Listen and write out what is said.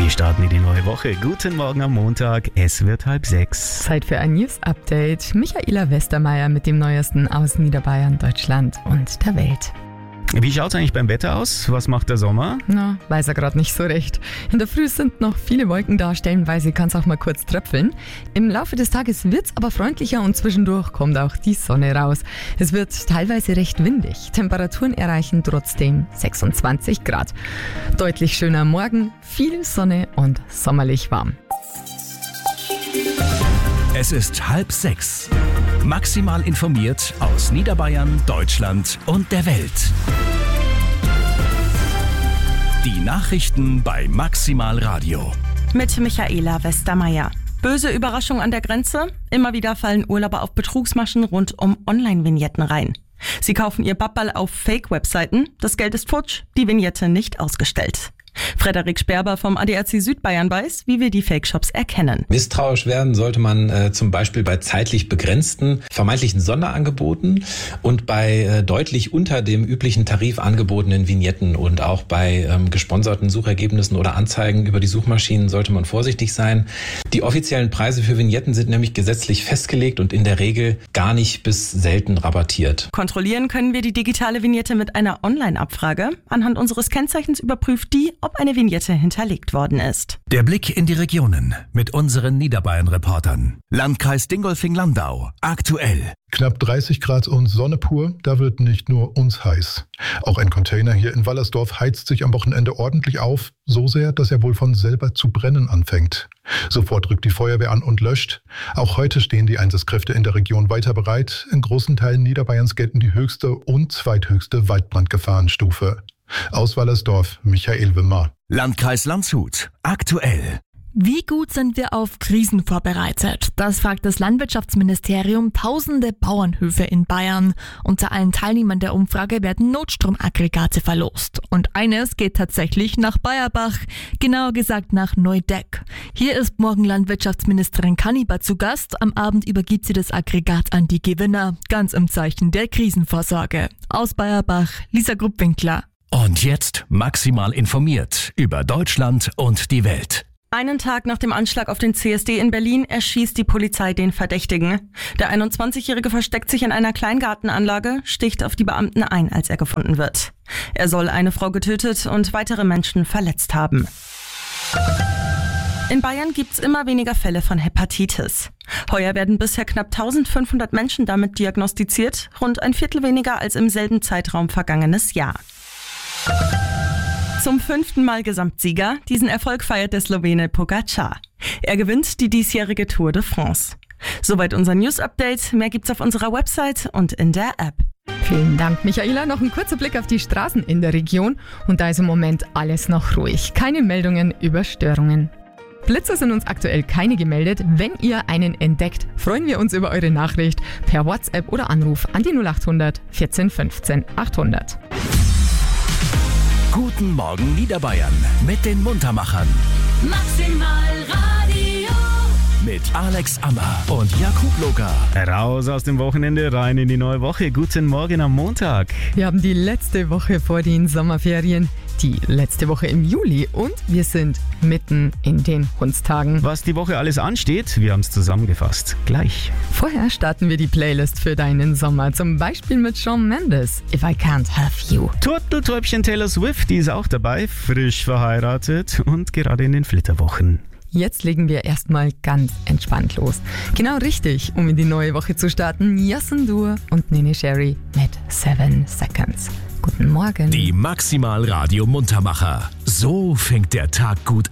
Wir starten in die neue Woche. Guten Morgen am Montag, es wird 5:30. Zeit für ein News-Update. Michaela Westermeier mit dem Neuesten aus Niederbayern, Deutschland und der Welt. Wie schaut's eigentlich beim Wetter aus? Was macht der Sommer? Na, weiß er gerade nicht so recht. In der Früh sind noch viele Wolken da, stellenweise kann es auch mal kurz tröpfeln. Im Laufe des Tages wird's aber freundlicher und zwischendurch kommt auch die Sonne raus. Es wird teilweise recht windig. Temperaturen erreichen trotzdem 26 Grad. Deutlich schöner Morgen, viel Sonne und sommerlich warm. Es ist 5:30. Maximal informiert aus Niederbayern, Deutschland und der Welt. Die Nachrichten bei Maximal Radio. Mit Michaela Westermeier. Böse Überraschung an der Grenze. Immer wieder fallen Urlauber auf Betrugsmaschen rund um Online-Vignetten rein. Sie kaufen ihr Babbal auf Fake-Webseiten. Das Geld ist futsch, die Vignette nicht ausgestellt. Frederik Sperber vom ADAC Südbayern weiß, wie wir die Fake-Shops erkennen. Misstrauisch werden sollte man zum Beispiel bei zeitlich begrenzten, vermeintlichen Sonderangeboten und bei deutlich unter dem üblichen Tarif angebotenen Vignetten und auch bei gesponserten Suchergebnissen oder Anzeigen über die Suchmaschinen sollte man vorsichtig sein. Die offiziellen Preise für Vignetten sind nämlich gesetzlich festgelegt und in der Regel gar nicht bis selten rabattiert. Kontrollieren können wir die digitale Vignette mit einer Online-Abfrage. Anhand unseres Kennzeichens überprüft die, ob eine Vignette hinterlegt worden ist. Der Blick in die Regionen mit unseren Niederbayern-Reportern. Landkreis Dingolfing-Landau. Aktuell. Knapp 30 Grad und Sonne pur, da wird nicht nur uns heiß. Auch ein Container hier in Wallersdorf heizt sich am Wochenende ordentlich auf, so sehr, dass er wohl von selber zu brennen anfängt. Sofort rückt die Feuerwehr an und löscht. Auch heute stehen die Einsatzkräfte in der Region weiter bereit. In großen Teilen Niederbayerns gelten die höchste und zweithöchste Waldbrandgefahrenstufe. Aus Wallersdorf, Michael Wimmer. Landkreis Landshut. Aktuell. Wie gut sind wir auf Krisen vorbereitet? Das fragt das Landwirtschaftsministerium tausende Bauernhöfe in Bayern. Unter allen Teilnehmern der Umfrage werden Notstromaggregate verlost. Und eines geht tatsächlich nach Bayerbach, genauer gesagt nach Neudeck. Hier ist morgen Landwirtschaftsministerin Kanniber zu Gast. Am Abend übergibt sie das Aggregat an die Gewinner, ganz im Zeichen der Krisenvorsorge. Aus Bayerbach, Lisa Gruppwinkler. Und jetzt maximal informiert über Deutschland und die Welt. Einen Tag nach dem Anschlag auf den CSD in Berlin erschießt die Polizei den Verdächtigen. Der 21-Jährige versteckt sich in einer Kleingartenanlage, sticht auf die Beamten ein, als er gefunden wird. Er soll eine Frau getötet und weitere Menschen verletzt haben. In Bayern gibt's immer weniger Fälle von Hepatitis. Heuer werden bisher knapp 1500 Menschen damit diagnostiziert, rund ein Viertel weniger als im selben Zeitraum vergangenes Jahr. Zum 5. Mal Gesamtsieger. Diesen Erfolg feiert der Slowene Pogačar. Er gewinnt die diesjährige Tour de France. Soweit unser News-Update. Mehr gibt's auf unserer Website und in der App. Vielen Dank, Michaela. Noch ein kurzer Blick auf die Straßen in der Region. Und da ist im Moment alles noch ruhig. Keine Meldungen über Störungen. Blitzer sind uns aktuell keine gemeldet. Wenn ihr einen entdeckt, freuen wir uns über eure Nachricht per WhatsApp oder Anruf an die 0800 14 15 800. Guten Morgen Niederbayern mit den Muntermachern. Maximal Radio. Mit Alex Ammer und Jakub Loga. Raus aus dem Wochenende, rein in die neue Woche. Guten Morgen am Montag. Wir haben die letzte Woche vor den Sommerferien, die letzte Woche im Juli und wir sind mitten in den Hundstagen. Was die Woche alles ansteht, wir haben es zusammengefasst. Gleich. Vorher starten wir die Playlist für deinen Sommer, zum Beispiel mit Shawn Mendes, If I Can't Have You. Turteltäubchen Taylor Swift, die ist auch dabei, frisch verheiratet und gerade in den Flitterwochen. Jetzt legen wir erstmal ganz entspannt los. Genau richtig, um in die neue Woche zu starten, Yasin Dur und Nene Sherry mit 7 Seconds. Guten Morgen. Die Maximal Radio Muntermacher. So fängt der Tag gut